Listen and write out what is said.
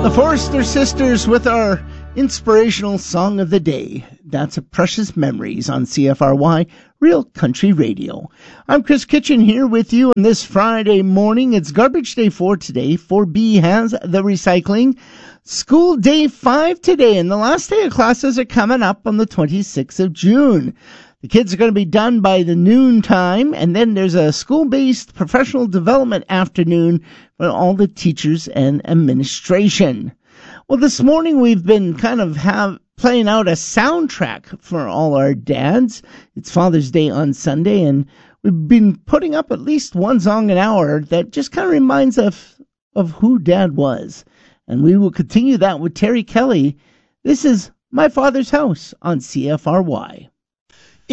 The Forrester Sisters with our inspirational song of the day. That's a Precious Memories on CFRY, Real Country Radio. I'm Chris Kitchen here with you on this Friday morning. It's garbage day 4 today. 4B has the recycling. School day 5 today, and the last day of classes are coming up on the 26th of June. The kids are going to be done by the noon time, and then there's a school-based professional development afternoon for all the teachers and administration. Well, this morning we've been kind of playing out a soundtrack for all our dads. It's Father's Day on Sunday, and we've been putting up at least one song an hour that just kind of reminds us of who Dad was. And we will continue that with Terry Kelly. This is My Father's House on CFRY.